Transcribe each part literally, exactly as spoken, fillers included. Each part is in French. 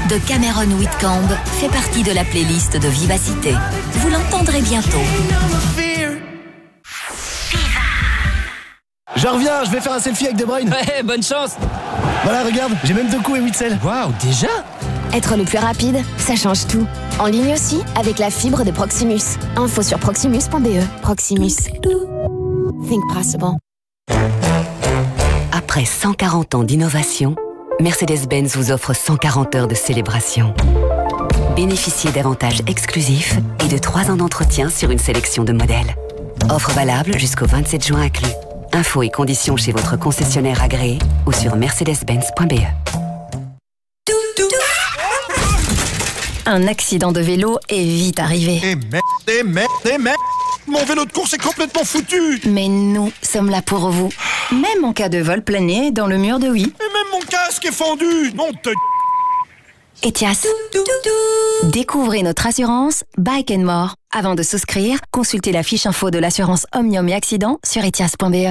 de Cameron Whitcomb fait partie de la playlist de Vivacité. Vous l'entendrez bientôt. Je reviens, je vais faire un selfie avec De Bruyne. Ouais, bonne chance. Voilà, regarde, j'ai même deux coups et huit selles. Waouh, déjà? Être le plus rapide, ça change tout. En ligne aussi, avec la fibre de Proximus. Info sur proximus point b e. Proximus. Think possible. Après cent quarante ans d'innovation, Mercedes-Benz vous offre cent quarante heures de célébration. Bénéficiez d'avantages exclusifs et de trois ans d'entretien sur une sélection de modèles. Offre valable jusqu'au vingt-sept juin inclus. Infos et conditions chez votre concessionnaire agréé ou sur mercedes benz point b e. Un accident de vélo est vite arrivé. Et merde, et merde, et merde, mon vélo de course est complètement foutu. Mais nous sommes là pour vous. Même en cas de vol plané dans le mur de oui. Et même mon casque est fendu. Non, te... Etias. Découvrez notre assurance Bike and More. Avant de souscrire, consultez la fiche info de l'assurance Omnium et Accident sur etias point b e.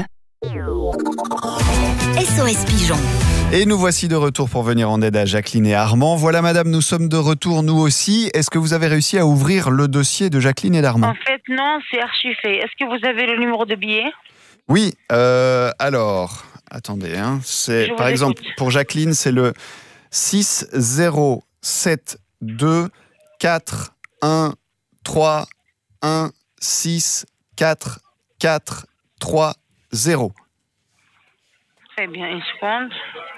S O S Pigeon. Et nous voici de retour pour venir en aide à Jacqueline et Armand. Voilà madame, nous sommes de retour nous aussi. Est-ce que vous avez réussi à ouvrir le dossier de Jacqueline et d'Armand? En fait, non, c'est archi fait. Est-ce que vous avez le numéro de billet? Oui, euh, alors, attendez, hein, c'est, par exemple, écoute. pour Jacqueline, c'est le six zéro sept deux quatre un trois un six quatre quatre trois zéro. Très bien, une seconde.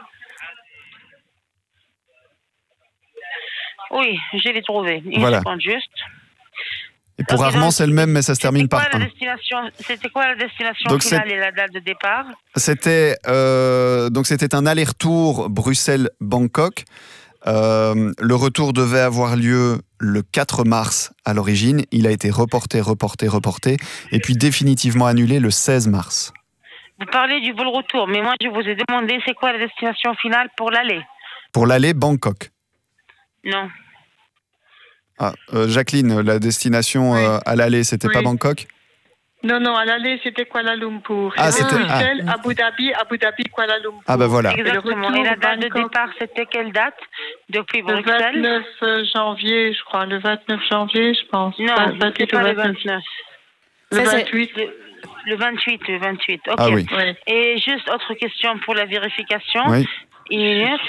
Oui, je l'ai trouvé. Une Voilà. seconde juste. Et pour Ok, Armand, donc, c'est le même, mais ça se termine par C'était quoi un. la destination, c'était quoi la destination Donc, finale c'est- et la date de départ? C'était euh, donc c'était un aller-retour Bruxelles-Bangkok. Euh, le retour devait avoir lieu le quatre mars à l'origine. Il a été reporté, reporté, reporté, et puis définitivement annulé le seize mars. Vous parlez du vol retour, mais moi je vous ai demandé c'est quoi la destination finale pour l'aller? Pour l'aller Bangkok. Non. Ah, euh, Jacqueline, la destination Oui. euh, à l'aller, c'était Oui. pas Bangkok? Non, non, à l'aller, c'était Kuala Lumpur. Ah, C'était c'était- Bruxelles, ah. Abu Dhabi, Abu Dhabi, Kuala Lumpur. Ah ben voilà. Et le Exactement. retour, Et la date de Bangkok, départ, c'était quelle date depuis Le Bruxelles? vingt-neuf janvier, je crois. Le vingt-neuf janvier, je pense. Non, Pas- c'était vingt-huit pas ou le vingt-neuf. vingt-neuf. Le Ça, c'est- vingt-huit. Le, le vingt-huit, le vingt-huit. Ok. Ah oui. Oui. Et juste autre question pour la vérification. Oui. Une minute.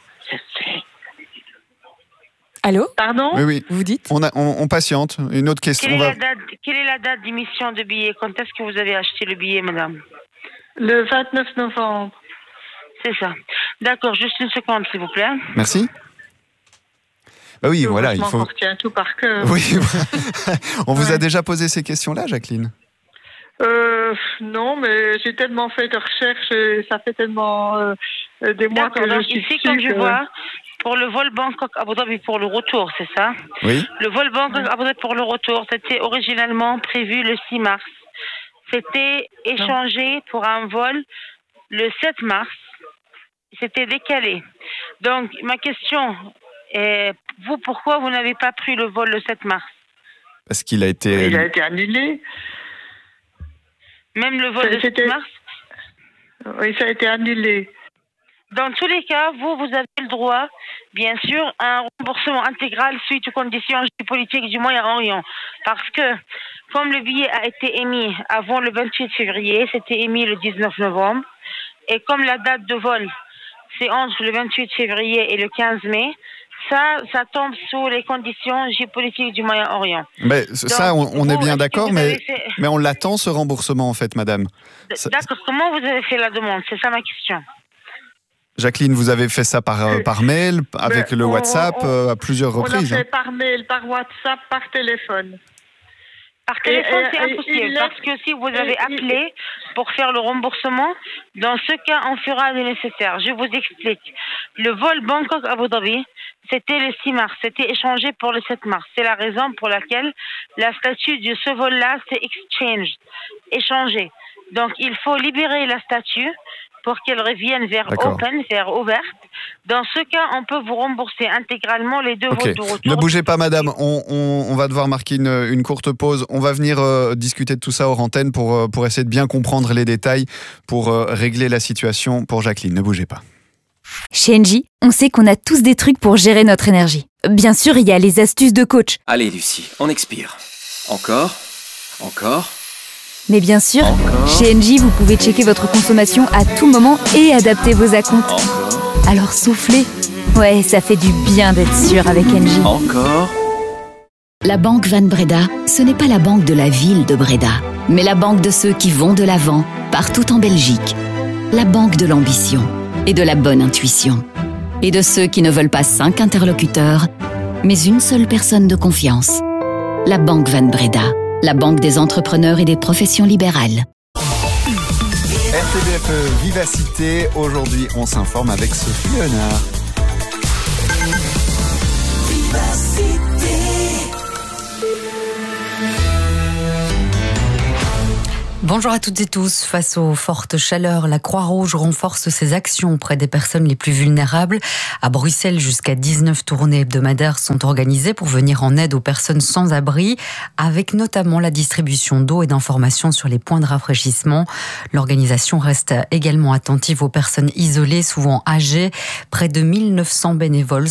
Allô? Pardon? Oui, oui. Vous dites? On, a, on, on patiente. Une autre question. Quelle est, On va- la date, quelle est la date d'émission de billet? Quand est-ce que vous avez acheté le billet, madame? Le vingt-neuf novembre. C'est ça. D'accord, juste une seconde, s'il vous plaît. Merci. Bah oui, voilà, il Heureusement faut. qu'on retient tout par cœur. Oui. On vous a Ouais. déjà posé ces questions-là, Jacqueline? Euh, non, mais j'ai tellement fait de recherches et ça fait tellement euh, des mois D'accord, que je donc suis ici, dessus comme je que- vois, pour le vol Bangkok-Abu Dhabi pour le retour, c'est ça? Oui. Le vol Bangkok-Abu Dhabi pour le retour, c'était originalement prévu le six mars. C'était échangé pour un vol le sept mars. C'était décalé. Donc, ma question est, vous, pourquoi vous n'avez pas pris le vol le sept mars? Parce qu'il a été. Il a été annulé. Même le vol Ça- le sept c'était- mars? Oui, ça a été annulé. Dans tous les cas, vous, vous avez le droit, bien sûr, à un remboursement intégral suite aux conditions géopolitiques du Moyen-Orient. Parce que, comme le billet a été émis avant le vingt-huit février, c'était émis le dix-neuf novembre, et comme la date de vol, c'est entre le vingt-huit février et le quinze mai, ça, ça tombe sous les conditions géopolitiques du Moyen-Orient. Mais ça, on, on est vous, bien est-ce que d'accord, vous mais, avez fait- mais on l'attend ce remboursement en fait, madame. Ça- D'accord, comment vous avez fait la demande? C'est ça ma question. Jacqueline, vous avez fait ça par, euh, par mail, avec Mais le on- WhatsApp, on- euh, à plusieurs On l'a reprises. fait hein. par mail, par WhatsApp, par téléphone. Par téléphone, et- c'est et- impossible, il est- parce que si vous avez et- appelé pour faire le remboursement, dans ce cas, on fera le nécessaire. Je vous explique. Le vol Bangkok-Abu Dhabi, c'était le six mars, c'était échangé pour le sept mars. C'est la raison pour laquelle la statue de ce vol-là, c'est exchange, échangé. Donc, il faut libérer la statue pour qu'elle revienne vers D'accord. open, vers ouverte. Dans ce cas, on peut vous rembourser intégralement les deux Ok, vols de retour. ne bougez pas, madame. On, on- on va devoir marquer une, une courte pause. On va venir euh, discuter de tout ça hors antenne pour, euh, pour essayer de bien comprendre les détails, pour euh, régler la situation pour Jacqueline. Ne bougez pas. Chez Engie, on sait qu'on a tous des trucs pour gérer notre énergie. Bien sûr, il y a les astuces de coach. Allez Lucie, on expire. Encore, encore. Mais bien sûr, Encore. Chez Engie, vous pouvez checker votre consommation à tout moment et adapter vos acomptes. Encore. Alors soufflez. Ouais, ça fait du bien d'être sûr avec Engie. Encore. La banque Van Breda, ce n'est pas la banque de la ville de Breda, mais la banque de ceux qui vont de l'avant, partout en Belgique. La banque de l'ambition et de la bonne intuition. Et de ceux qui ne veulent pas cinq interlocuteurs, mais une seule personne de confiance. La banque Van Breda, la banque des entrepreneurs et des professions libérales. R T B F Vivacité, aujourd'hui on s'informe avec Sophie Léonard. Bonjour à toutes et tous. Face aux fortes chaleurs, la Croix-Rouge renforce ses actions auprès des personnes les plus vulnérables. À Bruxelles, jusqu'à dix-neuf tournées hebdomadaires sont organisées pour venir en aide aux personnes sans abri, avec notamment la distribution d'eau et d'informations sur les points de rafraîchissement. L'organisation reste également attentive aux personnes isolées, souvent âgées. Près de mille neuf cents bénévoles